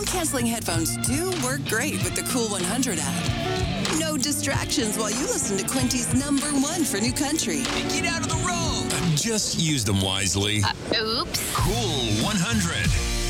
Sound-canceling headphones do work great with the Cool 100 app. No distractions while you listen to Quinty's #1 for new country. Get out of the road. Just use them wisely. Oops. Cool 100.